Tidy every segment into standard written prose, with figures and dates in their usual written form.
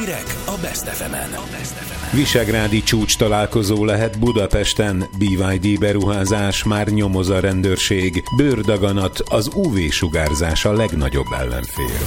Hírek a Best FM-en. Visegrádi csúcs találkozó lehet Budapesten, BYD beruházás, már nyomoz a rendőrség, bőrdaganat, az UV-sugárzás a legnagyobb ellenfél.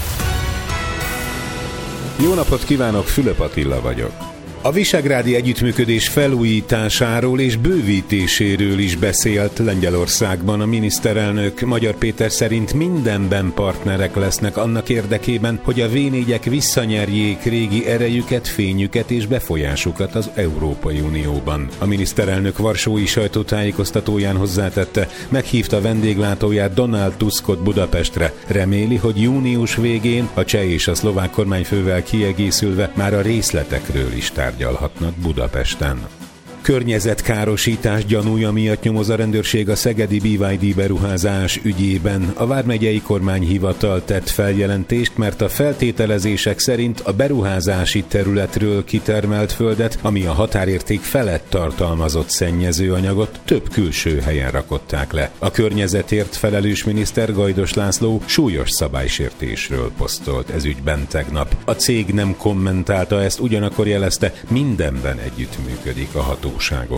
Jó napot kívánok, Fülöp Attila vagyok. A visegrádi együttműködés felújításáról és bővítéséről is beszélt Lengyelországban a miniszterelnök. Magyar Péter szerint mindenben partnerek lesznek annak érdekében, hogy a V4-ek visszanyerjék régi erejüket, fényüket és befolyásukat az Európai Unióban. A miniszterelnök varsói sajtótájékoztatóján hozzátette, meghívta vendéglátóját Donald Tuskot Budapestre. Reméli, hogy június végén a cseh és a szlovák kormányfővel kiegészülve már a részletekről is tárgyalhatnak Budapesten. Környezetkárosítás gyanúja miatt nyomoz a rendőrség a szegedi BYD beruházás ügyében. A vármegyei kormányhivatal tett feljelentést, mert a feltételezések szerint a beruházási területről kitermelt földet, ami a határérték felett tartalmazott szennyezőanyagot, több külső helyen rakották le. A környezetért felelős miniszter Gajdos László súlyos szabálysértésről posztolt ez ügyben tegnap. A cég nem kommentálta ezt, ugyanakkor jelezte, mindenben együttműködik a hatóságokkal.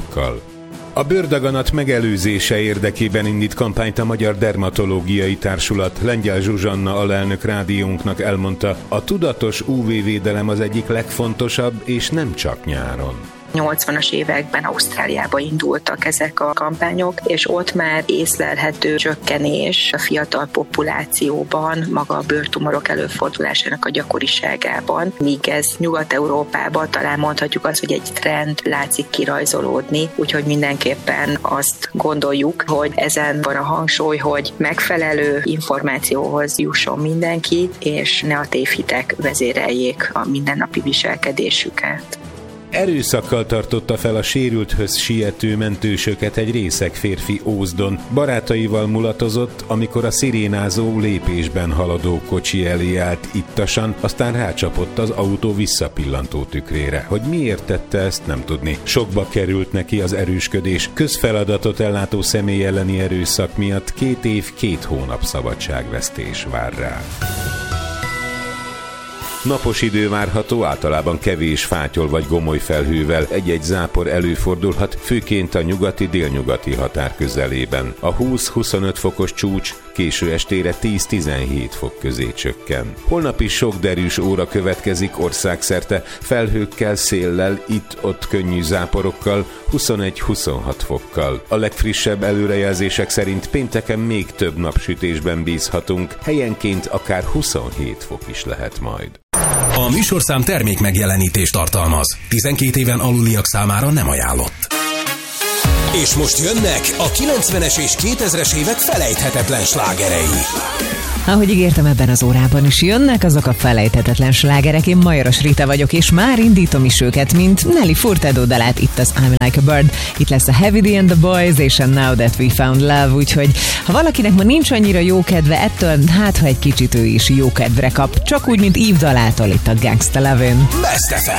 A bőrdaganat megelőzése érdekében indít kampányt a Magyar Dermatológiai Társulat. Lengyel Zsuzsanna alelnök rádiónknak elmondta, a tudatos UV-védelem az egyik legfontosabb, és nem csak nyáron. 80-as években Ausztráliába indultak ezek a kampányok, és ott már észlelhető csökkenés a fiatal populációban, maga a bőrtumorok előfordulásának a gyakoriságában, míg ez Nyugat-Európában talán mondhatjuk azt, hogy egy trend látszik kirajzolódni, úgyhogy mindenképpen azt gondoljuk, hogy ezen van a hangsúly, hogy megfelelő információhoz jusson mindenki, és ne a tévhitek vezéreljék a mindennapi viselkedésüket. Erőszakkal tartotta fel a sérülthöz siető mentősöket egy részeg férfi Ózdon. Barátaival mulatozott, amikor a szirénázó lépésben haladó kocsi elé állt ittasan, aztán rácsapott az autó visszapillantó tükrére. Hogy miért tette ezt, nem tudni. Sokba került neki az erősködés. Közfeladatot ellátó személy elleni erőszak miatt 2 év 2 hónap szabadságvesztés vár rá. Napos idő várható, általában kevés fátyol vagy gomoly felhővel, egy-egy zápor előfordulhat, főként a nyugati-délnyugati határ közelében. A 20-25 fokos csúcs késő estére 10-17 fok közé csökken. Holnap is sok derűs óra következik országszerte, felhőkkel, széllel, itt-ott könnyű záporokkal, 21-26 fokkal. A legfrissebb előrejelzések szerint pénteken még több napsütésben bízhatunk, helyenként akár 27 fok is lehet majd. A műsorszám termék megjelenítést tartalmaz. 12 éven aluliak számára nem ajánlott. És most jönnek a 90-es és 2000-es évek felejthetetlen slágerei. Ahogy ígértem, ebben az órában is jönnek azok a felejthetetlen slágerek. Én Majoros Rita vagyok, és már indítom is őket, mint Nelly Furtado dalát, itt az I'm Like a Bird. Itt lesz a Heavy D and the Boys és a Now That We Found Love, úgyhogy ha valakinek ma nincs annyira jó kedve ettől, hát ha egy kicsit ő is jó kedvre kap, csak úgy, mint Eve dalától itt a Gangsta Lovin'. Best FM.